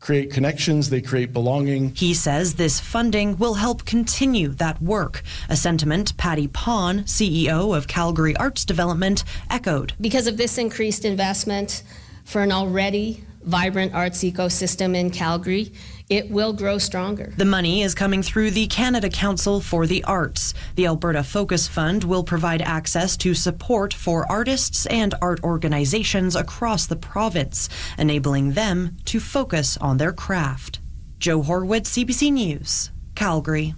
create connections, they create belonging. He says this funding will help continue that work, a sentiment Patty Pon, CEO of Calgary Arts Development, echoed. Because of this increased investment for an already vibrant arts ecosystem in Calgary, it will grow stronger. The money is coming through the Canada Council for the Arts. The Alberta Focus Fund will provide access to support for artists and art organizations across the province, enabling them to focus on their craft. Joe Horwitz, CBC News, Calgary.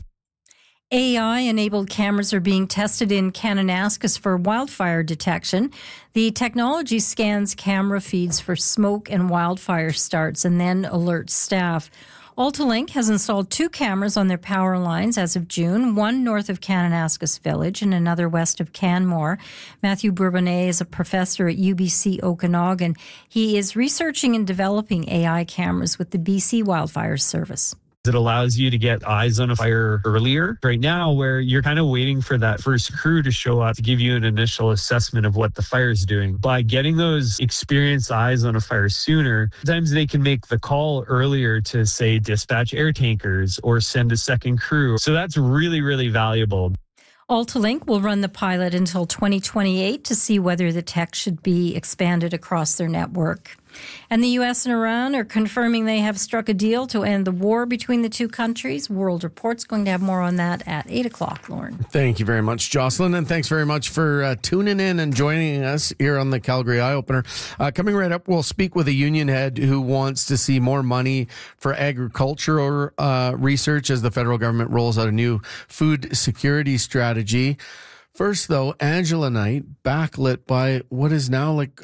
AI-enabled cameras are being tested in Kananaskis for wildfire detection. The technology scans camera feeds for smoke and wildfire starts and then alerts staff. AltaLink has installed 2 cameras on their power lines as of June, one north of Kananaskis Village and another west of Canmore. Matthew Bourbonnais is a professor at UBC Okanagan. He is researching and developing AI cameras with the BC Wildfire Service. It allows you to get eyes on a fire earlier. Right now, where you're kind of waiting for that first crew to show up to give you an initial assessment of what the fire is doing. By getting those experienced eyes on a fire sooner, sometimes they can make the call earlier to, say, dispatch air tankers or send a second crew. So that's really, really valuable. AltaLink will run the pilot until 2028 to see whether the tech should be expanded across their network. And the U.S. and Iran are confirming they have struck a deal to end the war between the two countries. World Report's going to have more on that at 8 o'clock, Lauren. Thank you very much, Jocelyn, and thanks very much for tuning in and joining us here on the Calgary Eye Opener. Coming right up, we'll speak with a union head who wants to see more money for agricultural research as the federal government rolls out a new food security strategy. First, though, Angela Night, backlit by what is now like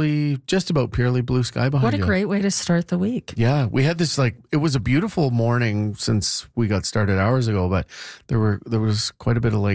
just about purely blue sky behind you. What a great way to start the week. Yeah, we had this it was a beautiful morning since we got started hours ago, but there was quite a bit of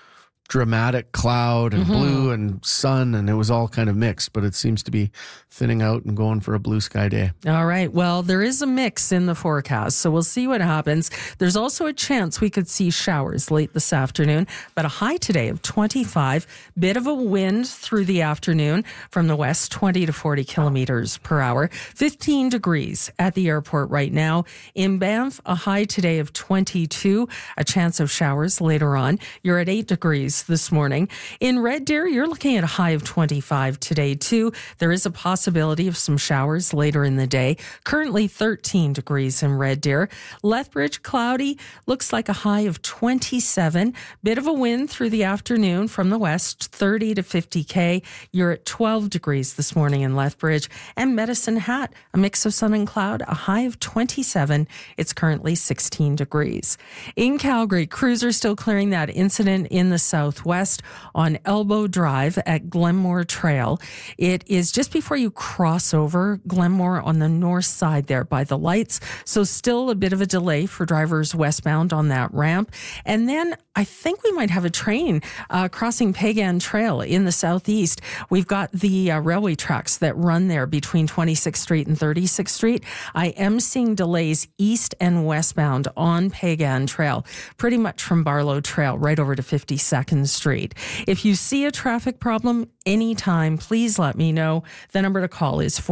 dramatic cloud and blue and sun, and it was all kind of mixed, but it seems to be thinning out and going for a blue sky day. All right. Well, there is a mix in the forecast, so we'll see what happens. There's also a chance we could see showers late this afternoon, but a high today of 25. Bit of a wind through the afternoon from the west, 20 to 40 kilometers per hour. 15 degrees at the airport right now. In Banff, a high today of 22. A chance of showers later on. You're at 8 degrees this morning. In Red Deer, you're looking at a high of 25 today, too. There is a possibility of some showers later in the day. Currently 13 degrees in Red Deer. Lethbridge, cloudy. Looks like a high of 27. Bit of a wind through the afternoon from the west, 30 to 50 K. You're at 12 degrees this morning in Lethbridge. And Medicine Hat, a mix of sun and cloud, a high of 27. It's currently 16 degrees. In Calgary, crews are still clearing that incident in the southwest on Elbow Drive at Glenmore Trail. It is just before you cross over Glenmore on the north side there by the lights. So still a bit of a delay for drivers westbound on that ramp. And then I think we might have a train crossing Pagan Trail in the southeast. We've got the railway tracks that run there between 26th Street and 36th Street. I am seeing delays east and westbound on Pagan Trail, pretty much from Barlow Trail right over to 52nd Street. If you see a traffic problem anytime, please let me know. The number to call is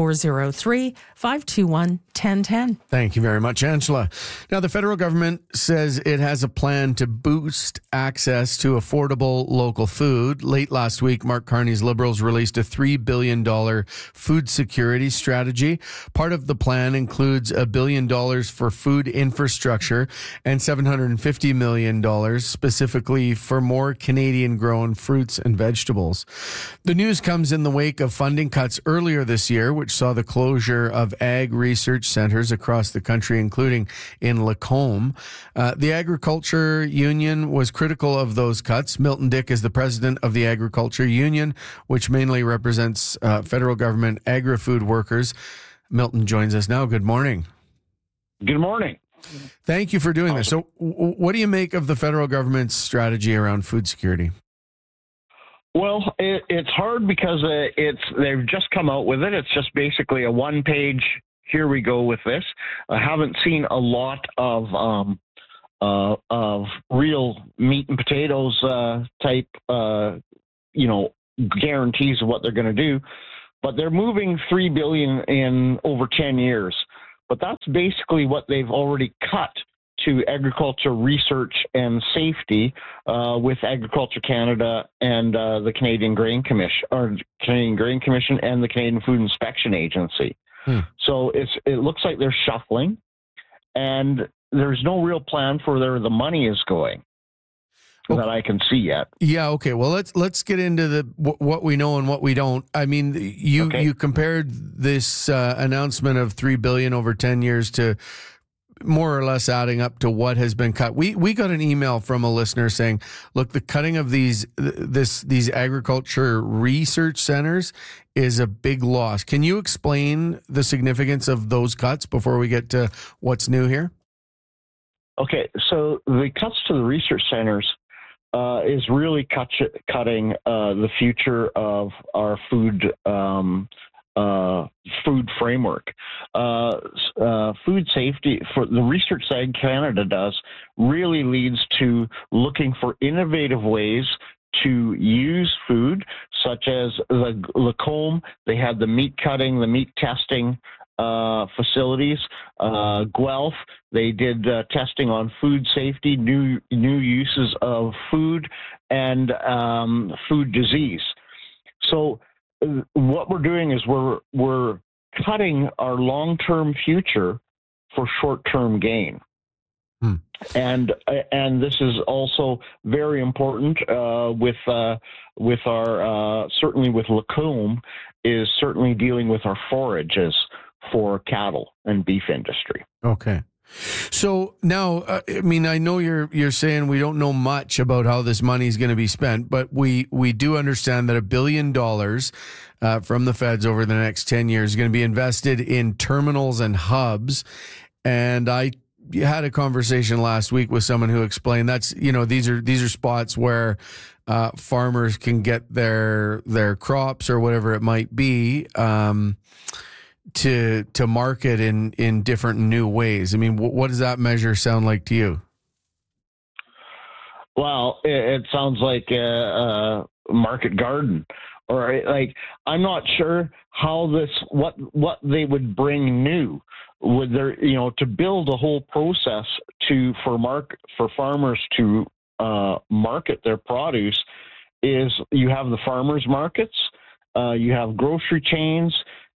403-521-1010. Thank you very much, Angela. Now, the federal government says it has a plan to boost access to affordable local food. Late last week, Mark Carney's Liberals released a $3 billion food security strategy. Part of the plan includes $1 billion for food infrastructure and $750 million specifically for more Canadian-grown fruits and vegetables. The news comes in the wake of funding cuts earlier this year, which saw the closure of ag research centers across the country, including in Lacombe. The Agriculture Union was critical of those cuts. Milton Dick is the president of the Agriculture Union, which mainly represents federal government agri-food workers. Milton joins us now. Good morning. Good morning. Thank you for doing this. So what do you make of the federal government's strategy around food security? Well, it's hard because they've just come out with it. It's just basically a one-page, here we go with this. I haven't seen a lot of real meat and potatoes type, guarantees of what they're going to do. But they're moving $3 billion in over 10 years. but that's basically what they've already cut to agriculture research and safety with Agriculture Canada and the Canadian Grain Commission, or Canadian Grain Commission and the Canadian Food Inspection Agency. So it looks like they're shuffling, and there's no real plan for where the money is going that I can see yet. Yeah. Okay. Well, let's get into what we know and what we don't. I mean, you compared this announcement of $3 billion over 10 years to more or less adding up to what has been cut. We got an email from a listener saying, look, the cutting of these agriculture research centers is a big loss. Can you explain the significance of those cuts before we get to what's new here? Okay, so the cuts to the research centers is really cutting the future of our food framework. Food safety for the research that Canada does really leads to looking for innovative ways to use food, such as the Lacombe. They had the meat cutting, the meat testing facilities. Guelph, they did testing on food safety, new uses of food, and food disease. So what we're doing is we're cutting our long-term future for short-term gain. And this is also very important with our certainly with Lacombe, is certainly dealing with our forages for cattle and beef industry. Okay. So now, I mean, I know you're saying we don't know much about how this money is going to be spent, but we do understand that $1 billion from the feds over the next 10 years is going to be invested in terminals and hubs. And I had a conversation last week with someone who explained that's, these are spots where farmers can get their crops or whatever it might be to market in different new ways. I mean, what does that measure sound like to you? Well, it sounds like a market garden, or like, I'm not sure how what they would bring new. Would there, to build a whole process for farmers to market their produce, is you have the farmers markets, you have grocery chains.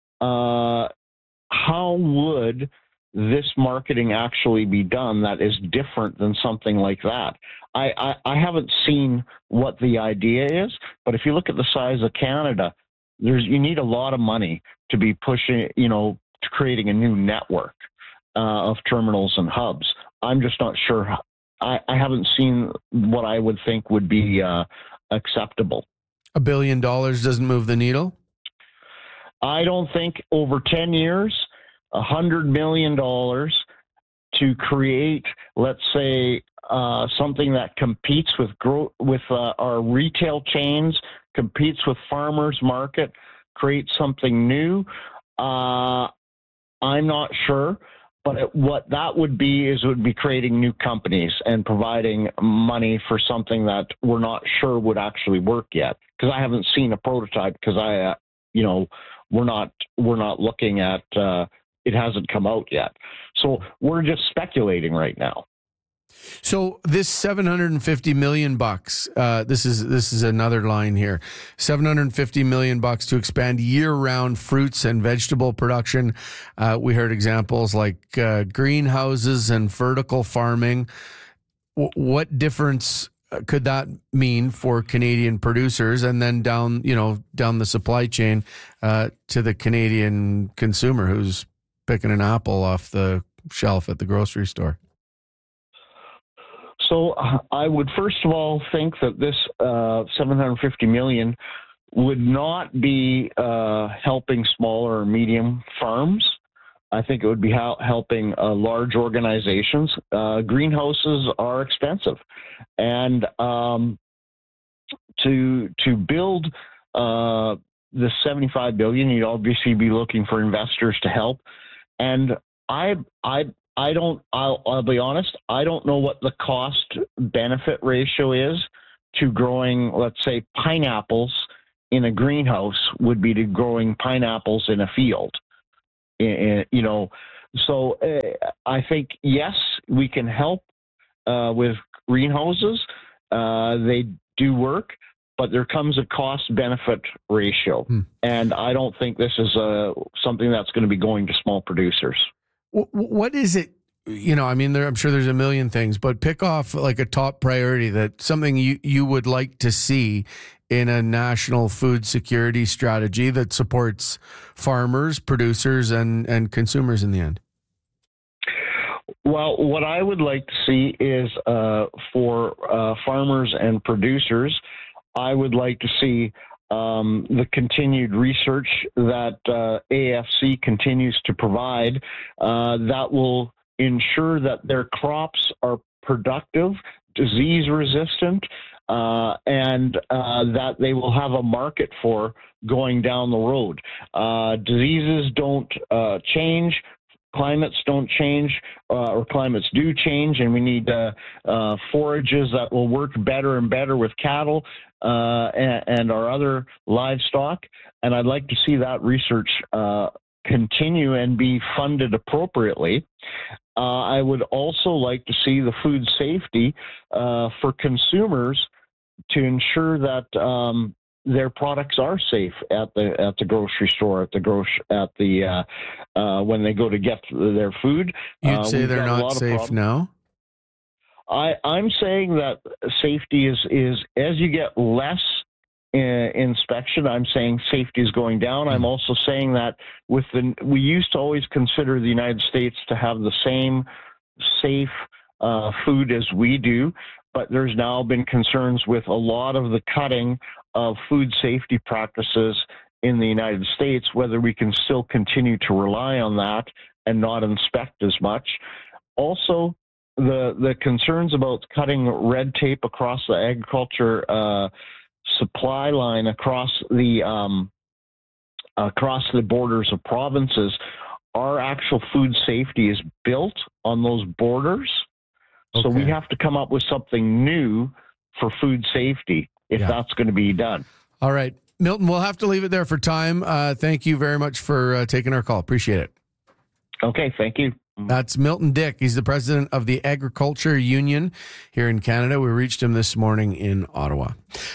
How would this marketing actually be done that is different than something like that? I haven't seen what the idea is, but if you look at the size of Canada, you need a lot of money to be pushing, to creating a new network of terminals and hubs. I'm just not sure. I haven't seen what I would think would be acceptable. $1 billion doesn't move the needle? I don't think over 10 years, $100 million to create, let's say, something that competes with our retail chains, competes with farmers market, create something new. I'm not sure, but what that would be is it would be creating new companies and providing money for something that we're not sure would actually work yet. Because I haven't seen a prototype, because we're not looking at it hasn't come out yet. So we're just speculating right now. So this $750 million, this is another line here. $750 million to expand year-round fruits and vegetable production. We heard examples like greenhouses and vertical farming. What difference could that mean for Canadian producers, and then down the supply chain to the Canadian consumer who's picking an apple off the shelf at the grocery store? So I would first of all think that this $750 million would not be helping smaller or medium farms. I think it would be helping large organizations. Greenhouses are expensive, and to build the $75 billion, you'd obviously be looking for investors to help. And I'll be honest, I don't know what the cost benefit ratio is to growing, let's say, pineapples in a greenhouse would be to growing pineapples in a field. So I think, yes, we can help with greenhouses. They do work, but there comes a cost-benefit ratio. And I don't think this is something that's going to be going to small producers. What is it? I mean, I'm sure there's a million things, but pick off like a top priority, that something you would like to see in a national food security strategy that supports farmers, producers, and consumers in the end. Well, what I would like to see is for farmers and producers, I would like to see the continued research that AFC continues to provide that will ensure that their crops are productive, disease resistant, and that they will have a market for going down the road. Diseases don't change. Climates don't change, or climates do change, and we need forages that will work better and better with cattle and our other livestock. And I'd like to see that research continue and be funded appropriately. I would also like to see the food safety for consumers to ensure that their products are safe at the grocery store, when they go to get their food. You'd say they're not safe now? I'm saying that safety is as you get less inspection, I'm saying safety is going down. I'm also saying that we used to always consider the United States to have the same safe food as we do, but there's now been concerns with a lot of the cutting of food safety practices in the United States, whether we can still continue to rely on that and not inspect as much. Also, the concerns about cutting red tape across the agriculture supply line across the borders of provinces. Our actual food safety is built on those borders. Okay. So we have to come up with something new for food safety if that's going to be done. All right. Milton, we'll have to leave it there for time. Thank you very much for taking our call. Appreciate it. Okay, thank you. That's Milton Dick. He's the president of the Agriculture Union here in Canada. We reached him this morning in Ottawa.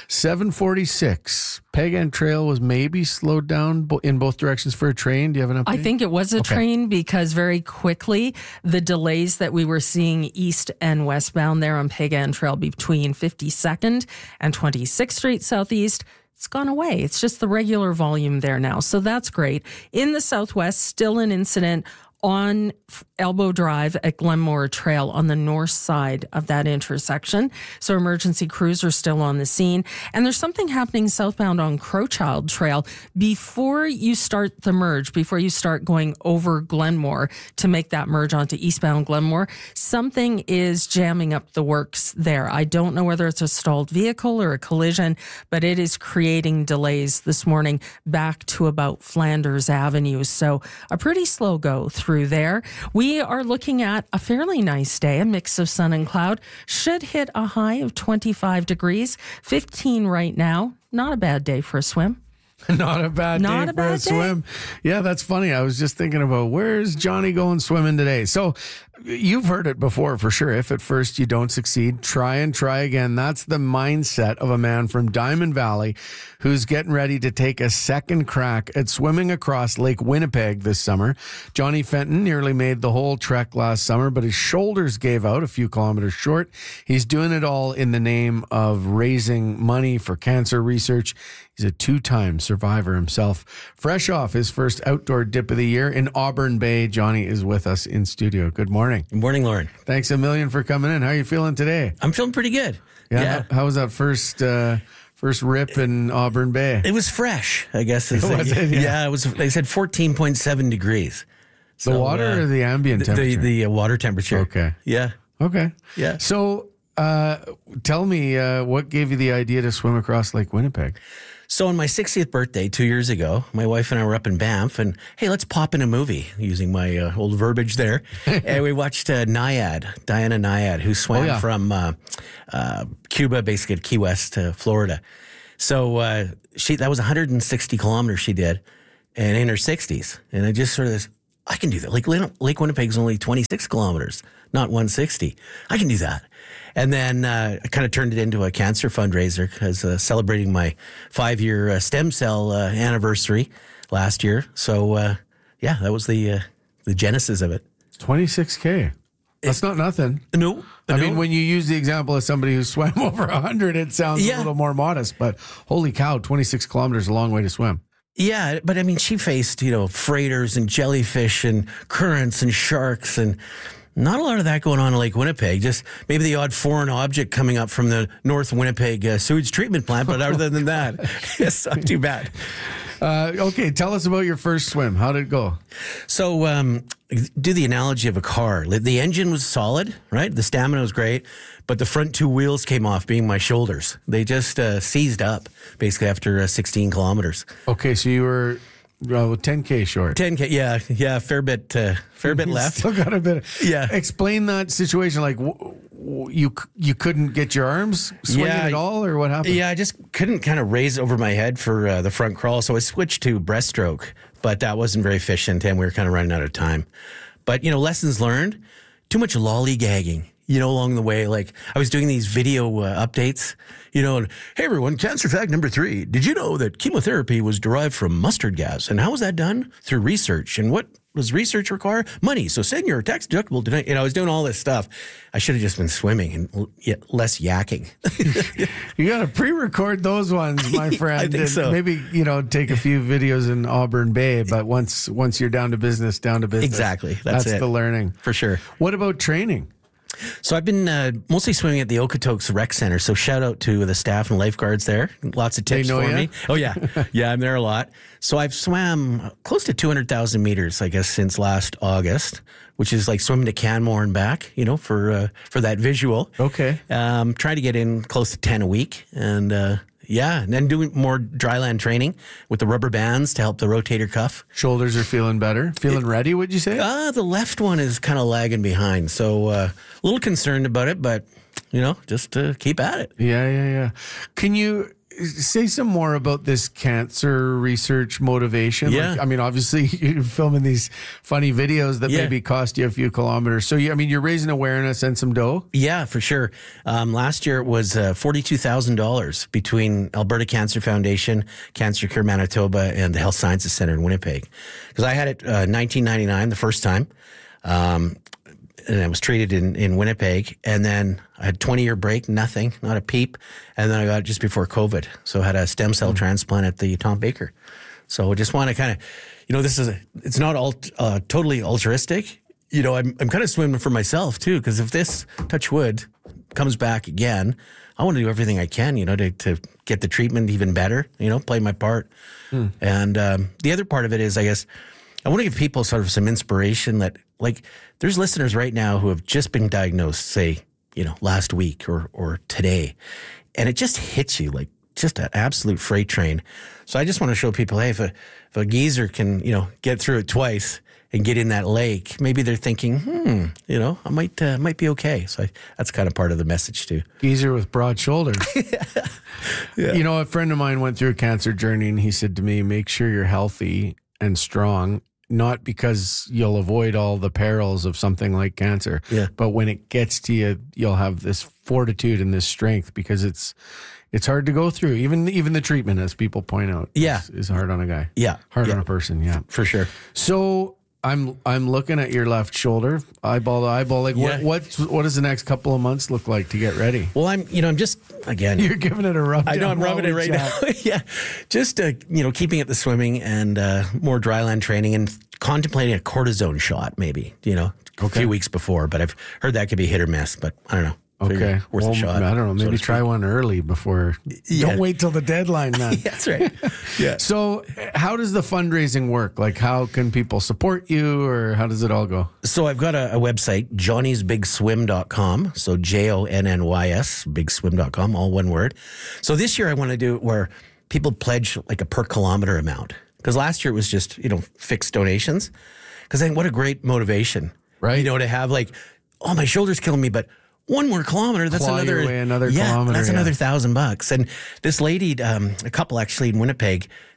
7:46. Peigan Trail was maybe slowed down in both directions for a train. Do you have an update? I think it was a train, because very quickly the delays that we were seeing east and westbound there on Peigan Trail between 52nd and 26th Street Southeast, it's gone away. It's just the regular volume there now. So that's great. In the southwest, still an incident on Elbow Drive at Glenmore Trail on the north side of that intersection. So emergency crews are still on the scene. And there's something happening southbound on Crowchild Trail before you start the merge, before you start going over Glenmore to make that merge onto eastbound Glenmore. Something is jamming up the works there. I don't know whether it's a stalled vehicle or a collision, but it is creating delays this morning back to about Flanders Avenue. So a pretty slow go through there. We are looking at a fairly nice day, a mix of sun and cloud. Should hit a high of 25 degrees, 15 right now. Not a bad day for a swim. Not a bad day for a swim. Yeah, that's funny. I was just thinking about, where's Johnny going swimming today? So you've heard it before for sure. If at first you don't succeed, try and try again. That's the mindset of a man from Diamond Valley who's getting ready to take a second crack at swimming across Lake Winnipeg this summer. Johnny Fenton nearly made the whole trek last summer, but his shoulders gave out a few kilometers short. He's doing it all in the name of raising money for cancer research. He's a two-time survivor himself. Fresh off his first outdoor dip of the year in Auburn Bay, Johnny is with us in studio. Good morning. Good morning, Lauren. Thanks a million for coming in. How are you feeling today? I'm feeling pretty good. Yeah. How was that first rip in Auburn Bay? It was fresh, I guess. Was it? Yeah, it was. They said 14.7 degrees. The water or the ambient temperature? The water temperature. Okay. Yeah. Okay. Yeah. So tell me, what gave you the idea to swim across Lake Winnipeg? So on my 60th birthday 2 years ago, my wife and I were up in Banff, and hey, let's pop in a movie, using my old verbiage there. And we watched Diana Nyad, who swam from Cuba, basically at Key West to Florida. So that was 160 kilometers she did, and in her 60s. And I just sort of this, I can do that. Like Lake Winnipeg's only 26 kilometers, not 160. I can do that. And then I kind of turned it into a cancer fundraiser because celebrating my 5-year stem cell anniversary last year. So, yeah, that was the genesis of it. 26K. That's not nothing. No. I mean, when you use the example of somebody who swam over 100, it sounds a little more modest. But holy cow, 26 kilometers is a long way to swim. Yeah, but I mean, she faced, freighters and jellyfish and currents and sharks and not a lot of that going on in Lake Winnipeg. Just maybe the odd foreign object coming up from the North Winnipeg sewage treatment plant. But other than that, it's not too bad. Okay, tell us about your first swim. How did it go? So, do the analogy of a car. The engine was solid, right? The stamina was great, but the front 2 wheels came off, being my shoulders. They just seized up, basically, after 16 kilometers. Okay, so you were 10K short. 10K, yeah, fair bit left. Still got a bit. Yeah. Explain that situation. Like, you couldn't get your arms swinging at all, or what happened? Yeah, I just couldn't kind of raise over my head for the front crawl, so I switched to breaststroke, but that wasn't very efficient, and we were kind of running out of time. But, lessons learned, too much lollygagging, along the way. Like, I was doing these video updates, and, hey, everyone, cancer fact number 3. Did you know that chemotherapy was derived from mustard gas? And how was that done? Through research. And what does research require? Money. So send your tax deductible tonight. I was doing all this stuff. I should have just been swimming and less yakking. You got to pre-record those ones, my friend. I think so. Maybe, take a few videos in Auburn Bay, but once you're down to business. Exactly. That's the learning. For sure. What about training? So I've been mostly swimming at the Okotoks Rec Center. So shout out to the staff and lifeguards there. Lots of tips for me. Oh, yeah. Yeah, I'm there a lot. So I've swam close to 200,000 meters, I guess, since last August, which is like swimming to Canmore and back, for that visual. Okay. Trying to get in close to 10 a week. And and then doing more dryland training with the rubber bands to help the rotator cuff. Shoulders are feeling better? Feeling ready, would you say? The left one is kind of lagging behind. So a little concerned about it, but, just to keep at it. Yeah. Can you say some more about this cancer research motivation? Yeah. Like, I mean, obviously, you're filming these funny videos that maybe cost you a few kilometers. So, you're raising awareness and some dough? Yeah, for sure. Last year it was $42,000 between Alberta Cancer Foundation, Cancer Cure Manitoba, and the Health Sciences Center in Winnipeg. Because I had it 1999 the first time. And I was treated in Winnipeg, and then I had a 20-year break, nothing, not a peep. And then I got it just before COVID. So I had a stem cell transplant at the Tom Baker. So I just want to kind of, it's not all totally altruistic. I'm kind of swimming for myself too, because if this, touch wood, comes back again, I want to do everything I can, to get the treatment even better, play my part. And the other part of it is, I guess, I want to give people sort of some inspiration that, like, there's listeners right now who have just been diagnosed, say, last week or today, and it just hits you like just an absolute freight train. So I just want to show people, hey, if a geezer can, get through it twice and get in that lake, maybe they're thinking, I might be okay. So that's kind of part of the message too. Geezer with broad shoulders. Yeah. A friend of mine went through a cancer journey, and he said to me, make sure you're healthy and strong. Not because you'll avoid all the perils of something like cancer, but when it gets to you, you'll have this fortitude and this strength, because it's hard to go through. Even the treatment, as people point out, is hard on a guy. Yeah, hard on a person. Yeah, for sure. So I'm looking at your left shoulder, eyeball to eyeball. Like what does the next couple of months look like to get ready? Well, I'm just, again, you're giving it a rub. I know I'm rubbing it right now. Yeah, just keeping at the swimming and more dryland training and contemplating a cortisone shot, maybe a few weeks before. But I've heard that could be hit or miss. But I don't know. Okay, worth a shot. I don't know. Maybe try one early before. Don't wait till the deadline, man. That's right. Yeah. So, how does the fundraising work? Like, how can people support you, or how does it all go? So, I've got a website, johnnysbigswim.com. So, JONNYS, bigswim.com, all one word. So, this year I want to do it where people pledge like a per kilometer amount. Because last year it was just, fixed donations. Because then what a great motivation, right? To have like, oh, my shoulder's killing me, but one more kilometer, that's another kilometer. That's another $1,000. And this lady, a couple actually in Winnipeg,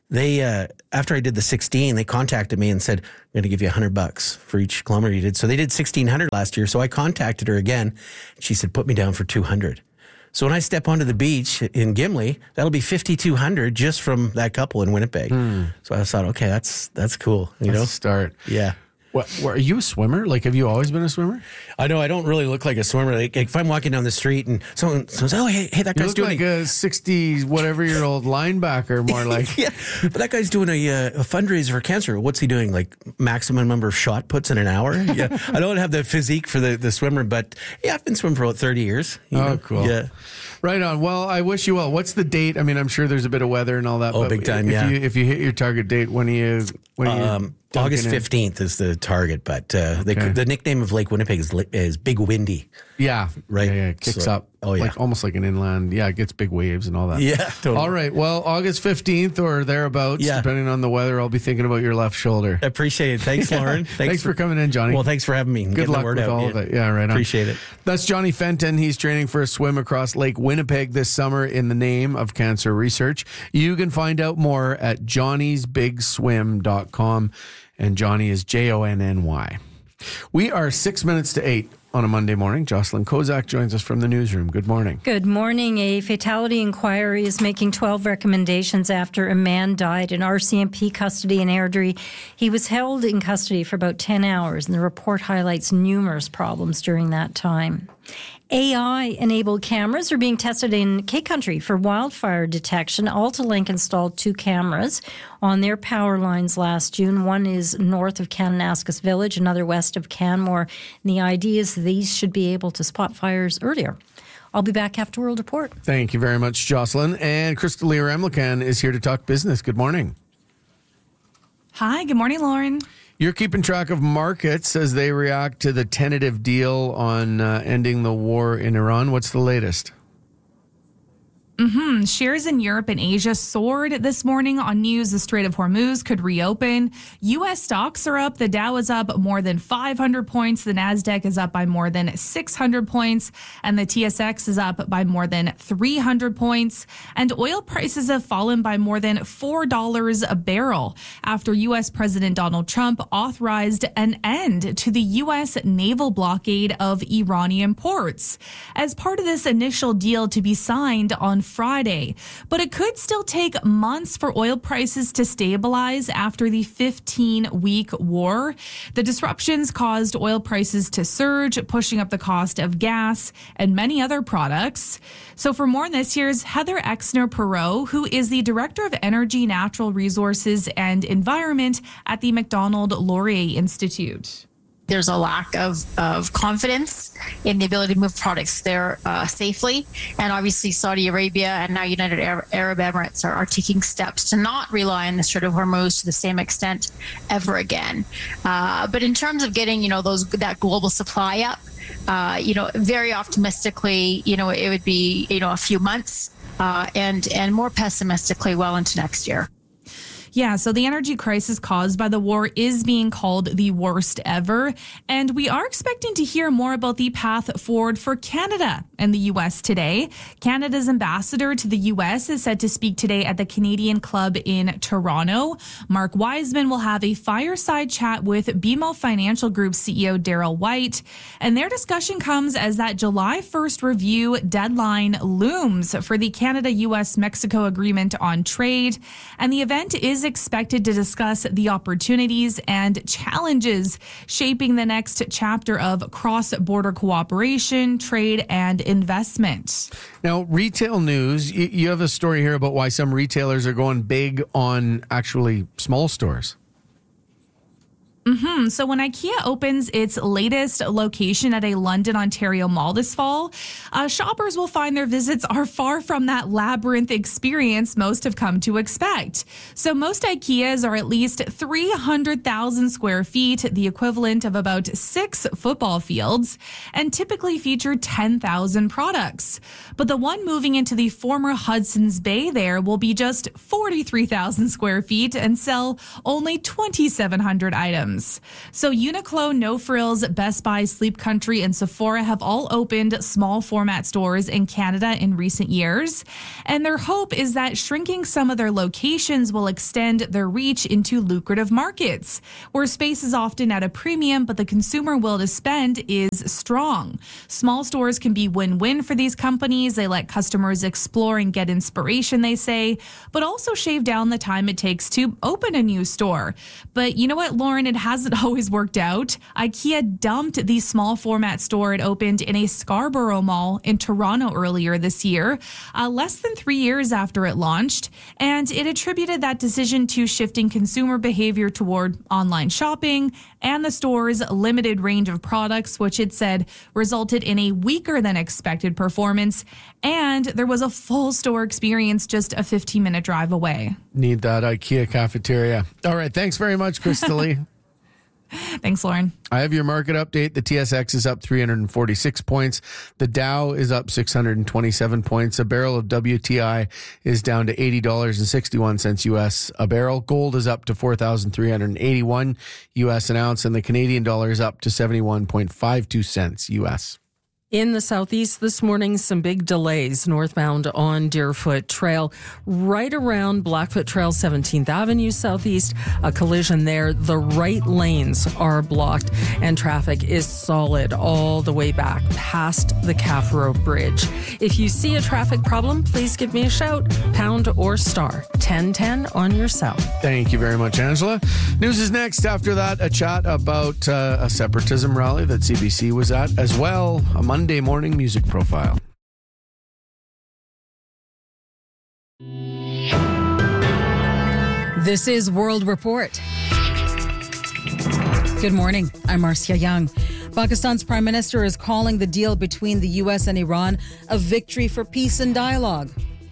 They, after I did the 16, they contacted me and said, I'm going to give you $100 for each kilometer you did. So they did 1,600 last year. So I contacted her again. She said, put me down for 200. So when I step onto the beach in Gimli, that'll be 5,200 just from that couple in Winnipeg. So I thought, okay, that's cool. You know, start. Yeah. What, are you a swimmer? Like, have you always been a swimmer? I know I don't really look like a swimmer. Like, if I'm walking down the street and someone says, "Oh, hey, that You guy's look doing like a 60-whatever-year-old linebacker, more like. yeah, but that guy's doing a fundraiser for cancer. What's he doing? Like maximum number of shot puts in an hour? Yeah, I don't have the physique for the swimmer, but yeah, I've been swimming for about 30 years. You know? Cool. Yeah. Right on. Well, I wish you well. What's the date? I mean, I'm sure there's a bit of weather and all that. Oh, but big time, if you hit your target date, when are you August 15th is the target, but the nickname of Lake Winnipeg is Big Windy. Yeah. Right. Yeah, it kicks up. Oh, yeah. Like, almost like an inland. Yeah, it gets big waves and all that. Yeah, totally. All right. Well, August 15th or thereabouts, depending on the weather, I'll be thinking about your left shoulder. Appreciate it. Thanks, Lauren. Thanks for coming in, Johnny. Well, thanks for having me. Good luck with all of it. Yeah, right on. Appreciate it. That's Johnny Fenton. He's training for a swim across Lake Winnipeg this summer in the name of cancer research. You can find out more at johnnysbigswim.com. And Johnny is Jonny. We are 6 minutes to 8 on a Monday morning. Jocelyn Kozak joins us from the newsroom. Good morning. Good morning. A fatality inquiry is making 12 recommendations after a man died in RCMP custody in Airdrie. He was held in custody for about 10 hours, and the report highlights numerous problems during that time. AI-enabled cameras are being tested in K-Country for wildfire detection. AltaLink installed 2 cameras on their power lines last June. One is north of Kananaskis Village, another west of Canmore. And the idea is these should be able to spot fires earlier. I'll be back after World Report. Thank you very much, Jocelyn. And Crystalia Emlican is here to talk business. Good morning. Hi, good morning, Lauren. You're keeping track of markets as they react to the tentative deal on ending the war in Iran. What's the latest? Shares in Europe and Asia soared this morning on news the Strait of Hormuz could reopen. U.S. stocks are up. The Dow is up more than 500 points. The Nasdaq is up by more than 600 points. And the TSX is up by more than 300 points. And oil prices have fallen by more than $4 a barrel after U.S. President Donald Trump authorized an end to the U.S. naval blockade of Iranian ports as part of this initial deal to be signed on Friday. But it could still take months for oil prices to stabilize after the 15-week war. The disruptions caused oil prices to surge, pushing up the cost of gas and many other products. So for more on this, here's Heather Exner-Perot, who is the Director of Energy, Natural Resources and Environment at the Macdonald-Laurier Institute. There's a lack of confidence in the ability to move products there safely. And obviously Saudi Arabia and now United Arab Emirates are taking steps to not rely on the Strait of Hormuz to the same extent ever again. But in terms of getting, that global supply up, very optimistically, it would be, a few months and more pessimistically well into next year. Yeah, so the energy crisis caused by the war is being called the worst ever. And we are expecting to hear more about the path forward for Canada and the U.S. today. Canada's ambassador to the U.S. is set to speak today at the Canadian Club in Toronto. Mark Wiseman will have a fireside chat with BMO Financial Group CEO Darryl White. And their discussion comes as that July 1st review deadline looms for the Canada-U.S.-Mexico Agreement on Trade. And the event is expected to discuss the opportunities and challenges shaping the next chapter of cross-border cooperation, trade, and investment. Now, retail news, you have a story here about why some retailers are going big on actually small stores. So when IKEA opens its latest location at a London, Ontario mall this fall, shoppers will find their visits are far from that labyrinth experience most have come to expect. So most IKEAs are at least 300,000 square feet, the equivalent of about 6 football fields, and typically feature 10,000 products. But the one moving into the former Hudson's Bay there will be just 43,000 square feet and sell only 2,700 items. items. So Uniqlo, No Frills, Best Buy, Sleep Country, and Sephora have all opened small format stores in Canada in recent years. And their hope is that shrinking some of their locations will extend their reach into lucrative markets, where space is often at a premium, but the consumer will to spend is strong. Small stores can be win-win for these companies. They let customers explore and get inspiration, they say, but also shave down the time it takes to open a new store. But you know what, Lauren? It hasn't always worked out. IKEA dumped the small format store it opened in a Scarborough mall in Toronto earlier this year, less than 3 years after it launched. And it attributed that decision to shifting consumer behavior toward online shopping and the store's limited range of products, which it said resulted in a weaker than expected performance. And there was a full store experience just a 15-minute drive away. Need that IKEA cafeteria. All right. Thanks very much, Crystal. Thanks, Lauren. I have your market update. The TSX is up 346 points. The Dow is up 627 points. A barrel of WTI is down to $80.61 US a barrel. Gold is up to $4,381 US an ounce, and the Canadian dollar is up to 71.52 cents US. In the southeast this morning, some big delays northbound on Deerfoot Trail, right around Blackfoot Trail, 17th Avenue Southeast. A collision there. The right lanes are blocked and traffic is solid all the way back past the Caffaro Bridge. If you see a traffic problem, please give me a shout. Pound or star 1010 on your cell. Thank you very much, Angela. News is next. After that, a chat about a separatism rally that CBC was at, as well a Monday morning music profile. This is World Report. Good morning. I'm Marcia Young. Pakistan's prime minister is calling the deal between the U.S. and Iran a victory for peace and dialogue.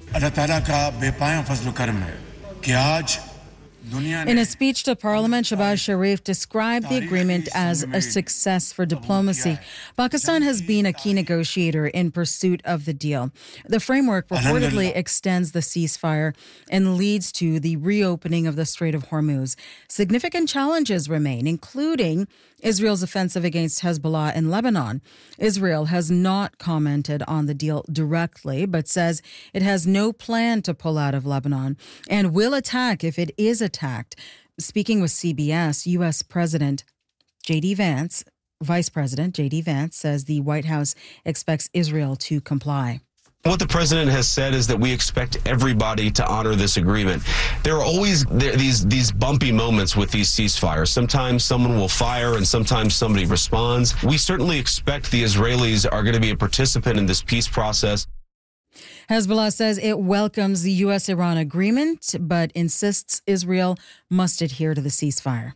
In a speech to Parliament, Shehbaz Sharif described the agreement as a success for diplomacy. Pakistan has been a key negotiator in pursuit of the deal. The framework reportedly extends the ceasefire and leads to the reopening of the Strait of Hormuz. Significant challenges remain, including Israel's offensive against Hezbollah in Lebanon. Israel has not commented on the deal directly, but says it has no plan to pull out of Lebanon and will attack if it is attacked. Speaking with CBS, U.S. President J.D. Vance, Vice President J.D. Vance says the White House expects Israel to comply. What the president has said is that we expect everybody to honor this agreement. There are always these bumpy moments with these ceasefires. Sometimes someone will fire and sometimes somebody responds. We certainly expect the Israelis are going to be a participant in this peace process. Hezbollah says it welcomes the U.S.-Iran agreement, but insists Israel must adhere to the ceasefire.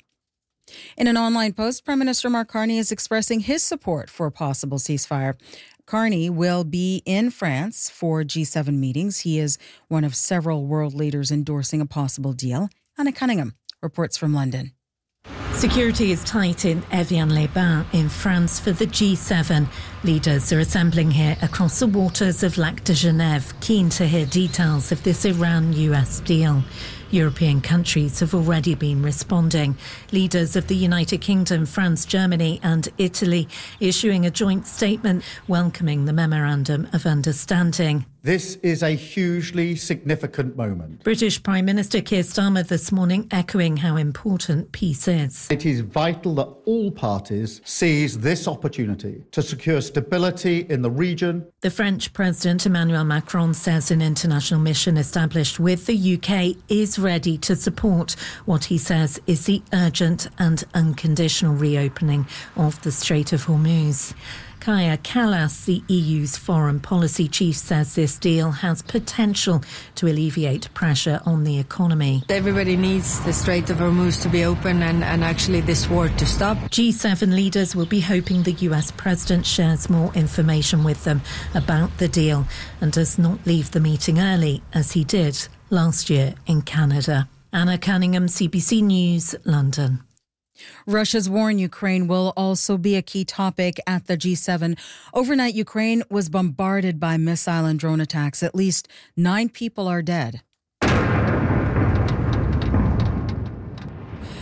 In an online post, Prime Minister Mark Carney is expressing his support for a possible ceasefire. Carney will be in France for G7 meetings. He is one of several world leaders endorsing a possible deal. Anna Cunningham reports from London. Security is tight in Evian-les-Bains in France for the G7. Leaders are assembling here across the waters of Lac de Genève, keen to hear details of this Iran-US deal. European countries have already been responding. Leaders of the United Kingdom, France, Germany and Italy issuing a joint statement welcoming the Memorandum of Understanding. This is a hugely significant moment. British Prime Minister Keir Starmer this morning echoing how important peace is. It is vital that all parties seize this opportunity to secure stability in the region. The French President Emmanuel Macron says an international mission established with the UK is ready to support what he says is the urgent and unconditional reopening of the Strait of Hormuz. Kaja Kallas, the EU's foreign policy chief, says this deal has potential to alleviate pressure on the economy. Everybody needs the Strait of Hormuz to be open and actually this war to stop. G7 leaders will be hoping the US president shares more information with them about the deal and does not leave the meeting early, as he did last year in Canada. Anna Cunningham, CBC News, London. Russia's war in Ukraine will also be a key topic at the G7. Overnight, Ukraine was bombarded by missile and drone attacks. At least 9 people are dead.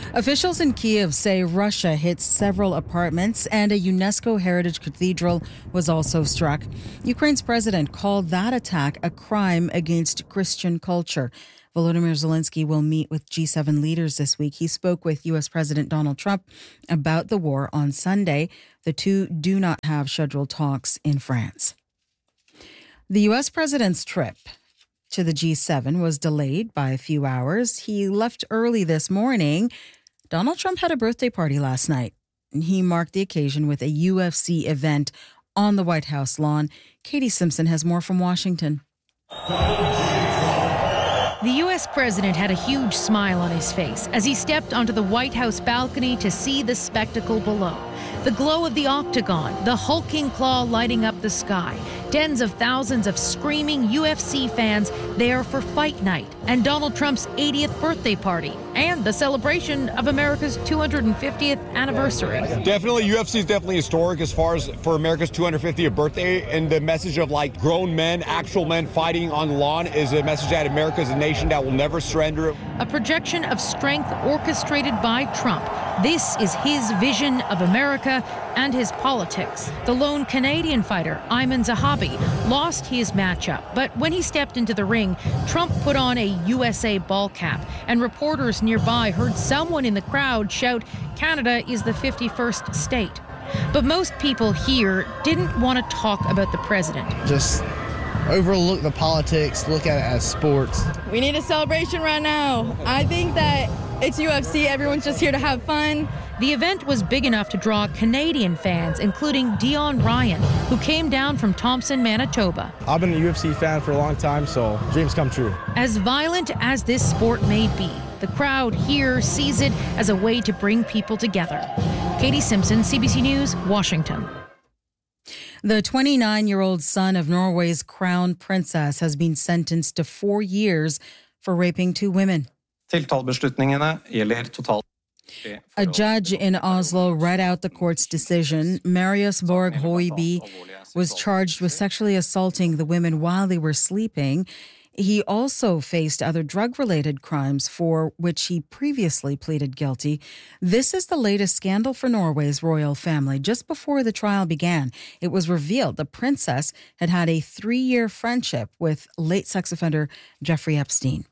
Officials in Kyiv say Russia hit several apartments and a UNESCO heritage cathedral was also struck. Ukraine's president called that attack a crime against Christian culture. Volodymyr Zelensky will meet with G7 leaders this week. He spoke with U.S. President Donald Trump about the war on Sunday. The two do not have scheduled talks in France. The U.S. president's trip to the G7 was delayed by a few hours. He left early this morning. Donald Trump had a birthday party last night. He marked the occasion with a UFC event on the White House lawn. Katie Simpson has more from Washington. The U.S. president had a huge smile on his face as he stepped onto the White House balcony to see the spectacle below. The glow of the octagon, the hulking claw lighting up the sky, tens of thousands of screaming UFC fans there for fight night, and Donald Trump's 80th birthday party, and the celebration of America's 250th anniversary. Definitely, UFC is definitely historic as far as for America's 250th birthday, and the message of like grown men, actual men fighting on the lawn is a message that America is a nation that will never surrender. A projection of strength orchestrated by Trump. This is his vision of America and his politics. The lone Canadian fighter, Ayman Zahabi, lost his matchup, but when he stepped into the ring, Trump put on a USA ball cap, and reporters nearby heard someone in the crowd shout, "Canada is the 51st state." But most people here didn't want to talk about the president. Just overlook the politics, look at it as sports. We need a celebration right now. I think that it's UFC. Everyone's just here to have fun. The event was big enough to draw Canadian fans, including Dion Ryan, who came down from Thompson, Manitoba. I've been a UFC fan for a long time, so dreams come true. As violent as this sport may be, the crowd here sees it as a way to bring people together. Katie Simpson, CBC News, Washington. The 29-year-old son of Norway's crown princess has been sentenced to 4 years for raping 2 women. Tiltalebeslutningene gjelder totalt. A judge in Oslo read out the court's decision. Marius Borg Hoiby was charged with sexually assaulting the women while they were sleeping. He also faced other drug-related crimes for which he previously pleaded guilty. This is the latest scandal for Norway's royal family. Just before the trial began, it was revealed the princess had had a 3-year friendship with late sex offender Jeffrey Epstein.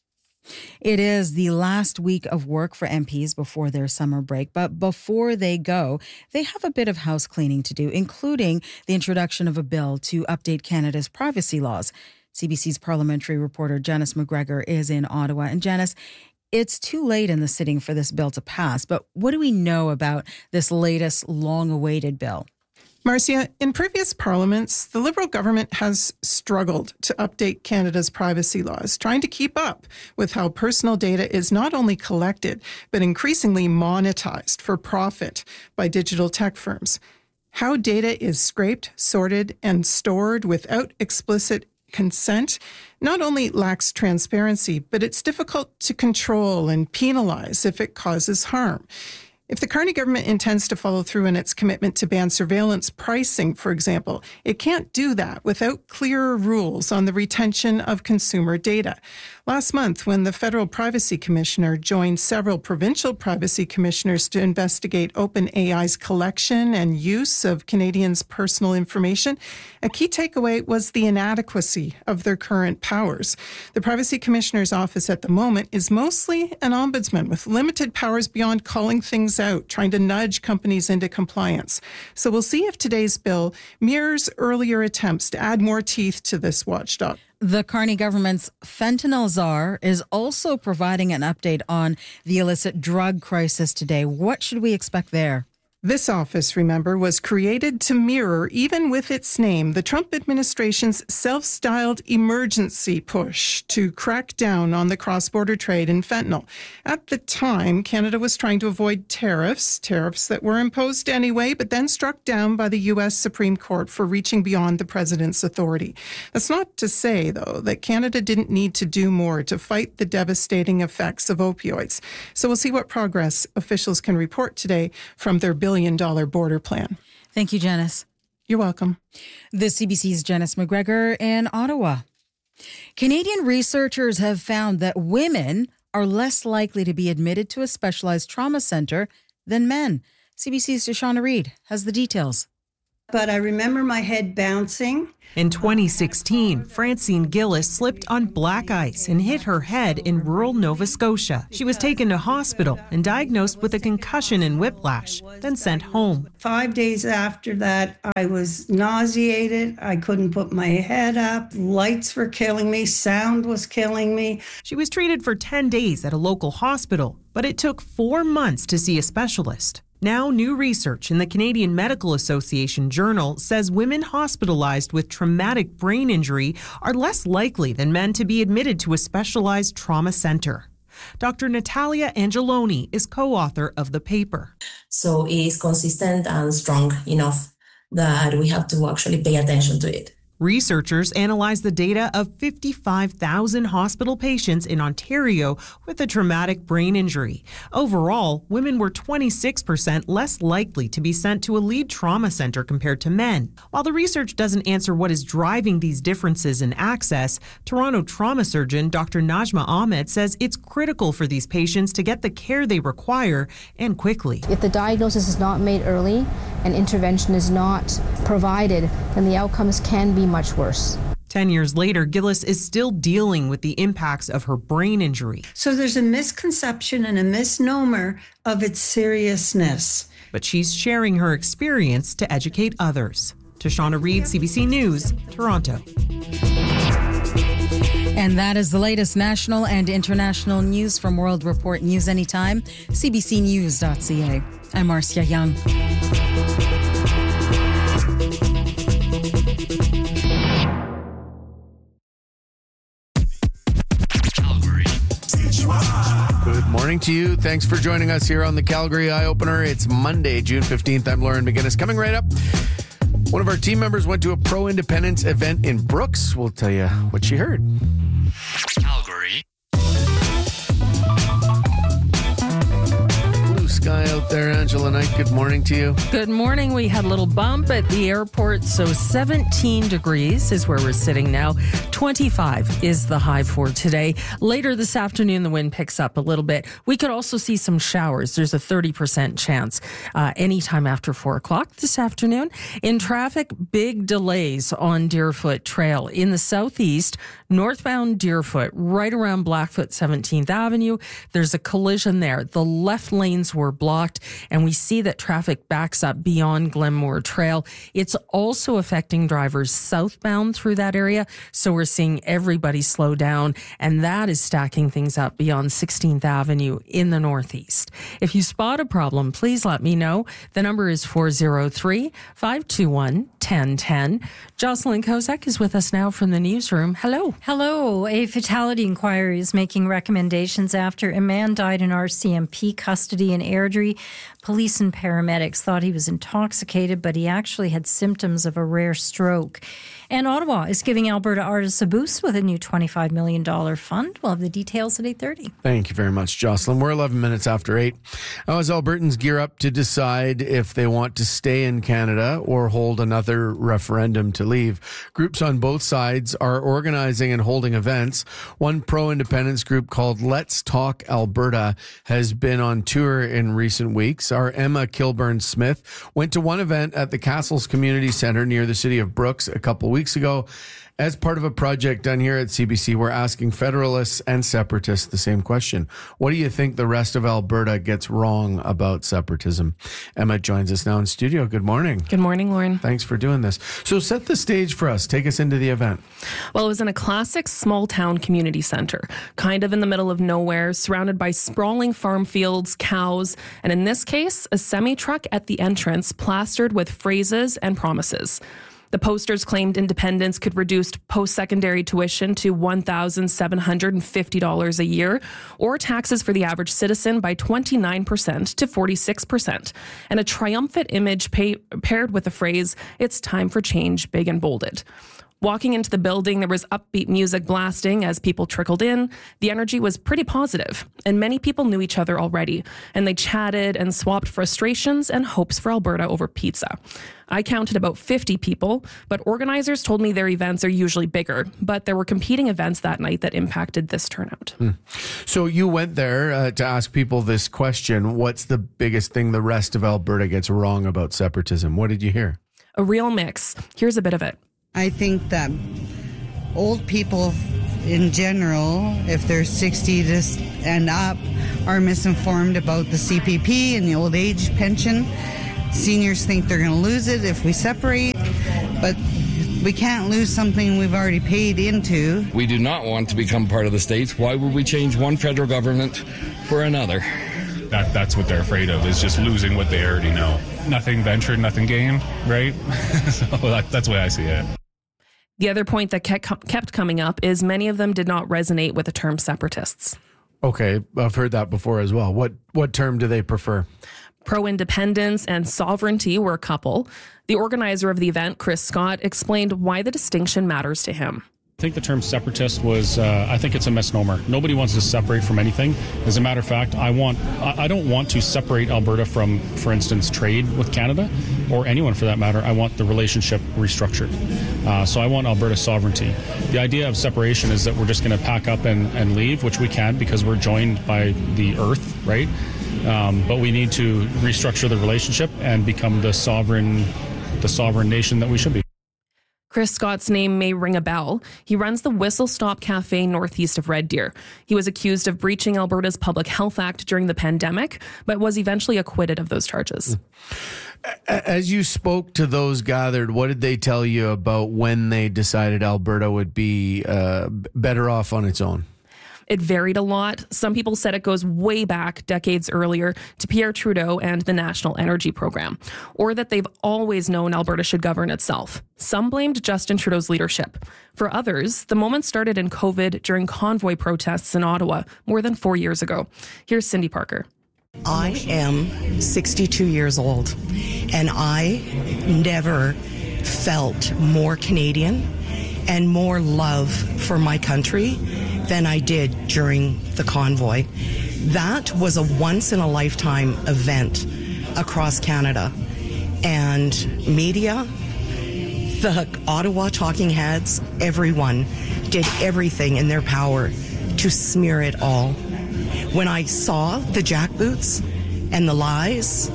It is the last week of work for MPs before their summer break, but before they go, they have a bit of house cleaning to do, including the introduction of a bill to update Canada's privacy laws. CBC's parliamentary reporter Janice McGregor is in Ottawa. And Janice, it's too late in the sitting for this bill to pass, but what do we know about this latest long-awaited bill? Marcia, in previous parliaments, the Liberal government has struggled to update Canada's privacy laws, trying to keep up with how personal data is not only collected, but increasingly monetized for profit by digital tech firms. How data is scraped, sorted, and stored without explicit consent not only lacks transparency, but it's difficult to control and penalize if it causes harm. If the Carney government intends to follow through in its commitment to ban surveillance pricing, for example, it can't do that without clearer rules on the retention of consumer data. Last month, when the Federal Privacy Commissioner joined several provincial privacy commissioners to investigate OpenAI's collection and use of Canadians' personal information, a key takeaway was the inadequacy of their current powers. The Privacy Commissioner's office at the moment is mostly an ombudsman with limited powers beyond calling things out, trying to nudge companies into compliance. So we'll see if today's bill mirrors earlier attempts to add more teeth to this watchdog. The Carney government's fentanyl czar is also providing an update on the illicit drug crisis today. What should we expect there? This office, remember, was created to mirror, even with its name, the Trump administration's self-styled emergency push to crack down on the cross-border trade in fentanyl. At the time, Canada was trying to avoid tariffs that were imposed anyway, but then struck down by the U.S. Supreme Court for reaching beyond the president's authority. That's not to say, though, that Canada didn't need to do more to fight the devastating effects of opioids. So we'll see what progress officials can report today from their billion-dollar border plan. Thank you, Janice. You're welcome. This CBC's Janice McGregor in Ottawa. Canadian researchers have found that women are less likely to be admitted to a specialized trauma center than men. CBC's Deshauna Reid has the details. But I remember my head bouncing. In 2016, Francine Gillis slipped on black ice and hit her head in rural Nova Scotia. She was taken to hospital and diagnosed with a concussion and whiplash, then sent home. 5 days after that, I was nauseated. I couldn't put my head up. Lights were killing me. Sound was killing me. She was treated for 10 days at a local hospital, but it took 4 months to see a specialist. Now, new research in the Canadian Medical Association Journal says women hospitalized with traumatic brain injury are less likely than men to be admitted to a specialized trauma center. Dr. Natalia Angeloni is co-author of the paper. So it is consistent and strong enough that we have to actually pay attention to it. Researchers analyzed the data of 55,000 hospital patients in Ontario with a traumatic brain injury. Overall, women were 26% less likely to be sent to a lead trauma center compared to men. While the research doesn't answer what is driving these differences in access, Toronto trauma surgeon Dr. Najma Ahmed says it's critical for these patients to get the care they require and quickly. If the diagnosis is not made early and intervention is not provided, then the outcomes can be much worse. 10 years later, Gillis is still dealing with the impacts of her brain injury. So there's a misconception and a misnomer of its seriousness. But she's sharing her experience to educate others. Deshauna Reid, CBC News, Toronto. And that is the latest national and international news from World Report News Anytime, cbcnews.ca. I'm Marcia Young. Good morning to you. Thanks for joining us here on the Calgary Eye Opener. It's Monday, June 15th. I'm Lauren McGinnis. Coming right up, one of our team members went to a pro-independence event in Brooks. We'll tell you what she heard. Calgary. Blue sky out there, Angela Knight. Good morning to you. Good morning. We had a little bump at the airport, so 17 degrees is where we're sitting now. 25 is the high for today. Later this afternoon, the wind picks up a little bit. We could also see some showers. There's a 30% chance anytime after 4 o'clock this afternoon. In traffic, big delays on Deerfoot Trail. In the southeast, northbound Deerfoot, right around Blackfoot 17th Avenue, there's a collision there. The left lanes were blocked, and we see that traffic backs up beyond Glenmore Trail. It's also affecting drivers southbound through that area, so we're seeing everybody slow down, and that is stacking things up beyond 16th Avenue in the northeast. If you spot a problem, please let me know. The number is 403-521-1010. Jocelyn Kozak is with us now from the newsroom. Hello. Hello. A fatality inquiry is making recommendations after a man died in RCMP custody in Airdrie. Police and paramedics thought he was intoxicated, but he actually had symptoms of a rare stroke. And Ottawa is giving Alberta artists a boost with a new $25 million fund. We'll have the details at 8:30. Thank you very much, Jocelyn. We're 11 minutes after 8. Now, as Albertans gear up to decide if they want to stay in Canada or hold another referendum to leave, groups on both sides are organizing and holding events. One pro-independence group called Let's Talk Alberta has been on tour in recent weeks. Our Emma Kilburn-Smith went to one event at the Castles Community Centre near the city of Brooks a couple weeks ago. As part of a project done here at CBC, we're asking Federalists and Separatists the same question. What do you think the rest of Alberta gets wrong about separatism? Emma joins us now in studio. Good morning. Good morning, Lauren. Thanks for doing this. So set the stage for us. Take us into the event. Well, it was in a classic small town community center, kind of in the middle of nowhere, surrounded by sprawling farm fields, cows, and in this case, a semi-truck at the entrance plastered with phrases and promises. The posters claimed independence could reduce post-secondary tuition to $1,750 a year, or taxes for the average citizen by 29% to 46%, and a triumphant image paired with the phrase, "It's time for change," big and bolded. Walking into the building, there was upbeat music blasting as people trickled in. The energy was pretty positive, and many people knew each other already, and they chatted and swapped frustrations and hopes for Alberta over pizza. I counted about 50 people, but organizers told me their events are usually bigger, but there were competing events that night that impacted this turnout. So you went there to ask people this question. What's the biggest thing the rest of Alberta gets wrong about separatism? What did you hear? A real mix. Here's a bit of it. I think that old people in general, if they're 60 and up, are misinformed about the CPP and the old age pension. Seniors think they're going to lose it if we separate, but we can't lose something we've already paid into. We do not want to become part of the states. Why would we change one federal government for another? That's what they're afraid of, is just losing what they already know. Nothing ventured, nothing gained, right? So that's the way I see it. The other point that kept coming up is many of them did not resonate with the term separatists. Okay, I've heard that before as well. What term do they prefer? Pro-independence and sovereignty were a couple. The organizer of the event, Chris Scott, explained why the distinction matters to him. I think the term separatist was, I think it's a misnomer. Nobody wants to separate from anything. As a matter of fact, I don't want to separate Alberta from, for instance, trade with Canada or anyone for that matter. I want the relationship restructured. So I want Alberta sovereignty. The idea of separation is that we're just going to pack up and leave, which we can because we're joined by the earth, right? But we need to restructure the relationship and become the sovereign nation that we should be. Chris Scott's name may ring a bell. He runs the Whistle Stop Cafe northeast of Red Deer. He was accused of breaching Alberta's Public Health Act during the pandemic, but was eventually acquitted of those charges. As you spoke to those gathered, what did they tell you about when they decided Alberta would be better off on its own? It varied a lot. Some people said it goes way back decades earlier to Pierre Trudeau and the National Energy Program, or that they've always known Alberta should govern itself. Some blamed Justin Trudeau's leadership. For others, the moment started in COVID during convoy protests in Ottawa more than 4 years ago. Here's Cindy Parker. I am 62 years old, and I never felt more Canadian and more love for my country than I did during the convoy. That was a once-in-a-lifetime event across Canada. And media, the Ottawa talking heads, everyone did everything in their power to smear it all. When I saw the jackboots and the lies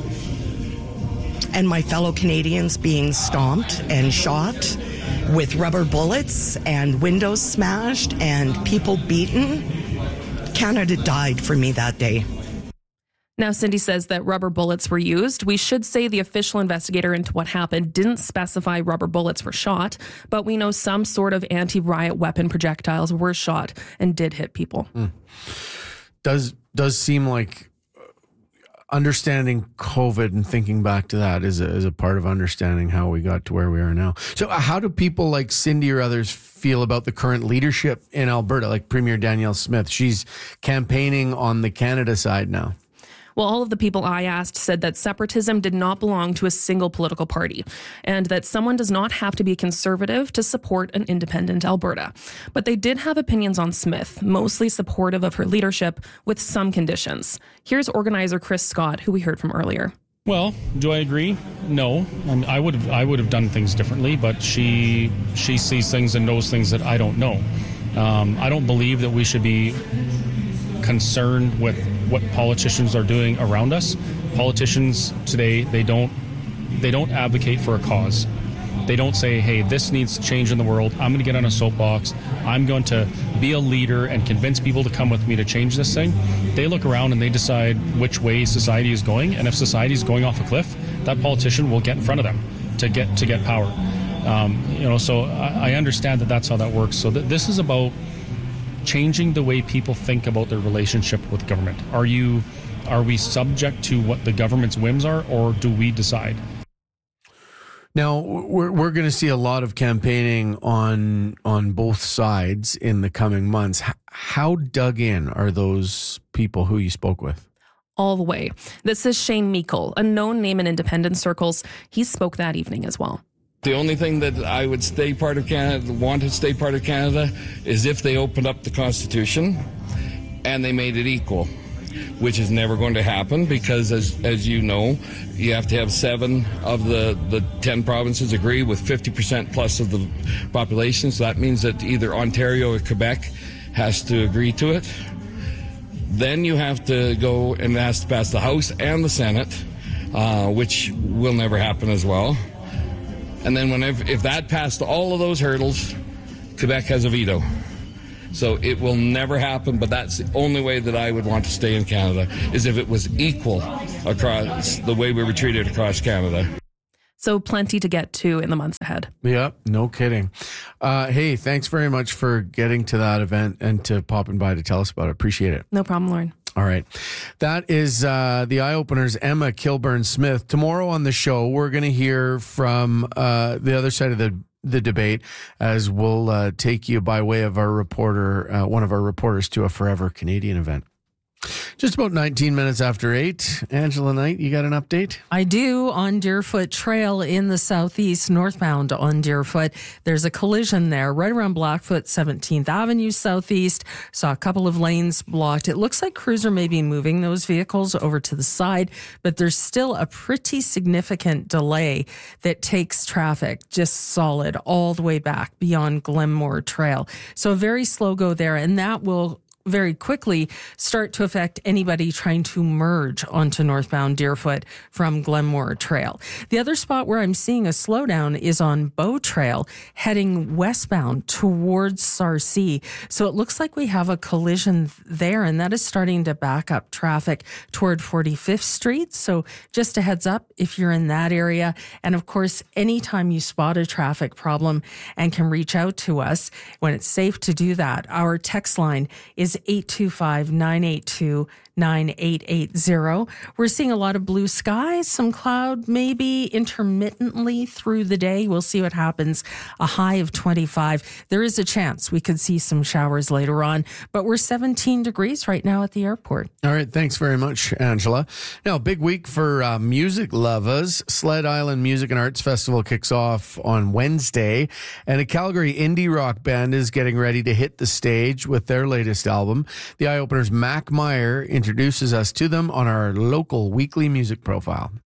and my fellow Canadians being stomped and shot with rubber bullets and windows smashed and people beaten, Canada died for me that day. Now, Cindy says that rubber bullets were used. We should say the official investigator into what happened didn't specify rubber bullets were shot, but we know some sort of anti-riot weapon projectiles were shot and did hit people. Does seem like understanding COVID and thinking back to that is a part of understanding how we got to where we are now. So how do people like Cindy or others feel about the current leadership in Alberta, like Premier Danielle Smith? She's campaigning on the Canada side now. Well, all of the people I asked said that separatism did not belong to a single political party and that someone does not have to be conservative to support an independent Alberta. But they did have opinions on Smith, mostly supportive of her leadership with some conditions. Here's organizer Chris Scott, who we heard from earlier. Well, do I agree? No. I would have done things differently, but she sees things and knows things that I don't know. I don't believe that we should be concerned with what politicians are doing around us. Politicians today, they don't advocate for a cause. They don't say, hey, this needs to change in the world. I'm going to get on a soapbox. I'm going to be a leader and convince people to come with me to change this thing. They look around and they decide which way society is going. And if society is going off a cliff, that politician will get in front of them to get power. So I understand that that's how that works. So this is about changing the way people think about their relationship with government. Are we subject to what the government's whims are, or do we decide? Now, we're going to see a lot of campaigning on both sides in the coming months. How dug in are those people who you spoke with? All the way. This is Shane Meikle, a known name in independent circles. He spoke that evening as well. The only thing that I would stay part of Canada, want to stay part of Canada, is if they opened up the Constitution and they made it equal, which is never going to happen because, as you know, you have to have 7 of the 10 provinces agree with 50% plus of the population. So that means that either Ontario or Quebec has to agree to it. Then you have to go and it has to pass the House and the Senate, which will never happen as well. And then if that passed all of those hurdles, Quebec has a veto. So it will never happen, but that's the only way that I would want to stay in Canada, is if it was equal across the way we were treated across Canada. So plenty to get to in the months ahead. Yep, no kidding. Hey, thanks very much for getting to that event and to popping by to tell us about it. Appreciate it. No problem, Lauren. All right. That is the Eye Opener's Emma Kilburn-Smith. Tomorrow on the show, we're going to hear from the other side of the debate, as we'll take you by way of our reporter, one of our reporters, to a Forever Canadian event. Just about 19 minutes after 8. Angela Knight, you got an update? I do. On Deerfoot Trail in the southeast, northbound on Deerfoot, there's a collision there right around Blackfoot, 17th Avenue southeast. Saw a couple of lanes blocked. It looks like crews are maybe moving those vehicles over to the side, but there's still a pretty significant delay that takes traffic just solid all the way back beyond Glenmore Trail. So a very slow go there, and that will very quickly start to affect anybody trying to merge onto northbound Deerfoot from Glenmore Trail. The other spot where I'm seeing a slowdown is on Bow Trail heading westbound towards Sarcee. So it looks like we have a collision there, and that is starting to back up traffic toward 45th Street. So just a heads up if you're in that area. And of course, anytime you spot a traffic problem and can reach out to us when it's safe to do that, our text line is 825-982-9880. We're seeing a lot of blue skies, some cloud maybe intermittently through the day. We'll see what happens. A high of 25. There is a chance we could see some showers later on, but we're 17 degrees right now at the airport. All right. Thanks very much, Angela. Now, big week for music lovers. Sled Island Music and Arts Festival kicks off on Wednesday, and a Calgary indie rock band is getting ready to hit the stage with their latest album. The Eye Opener's Mac Meyer introduces us to them on our local weekly music profile.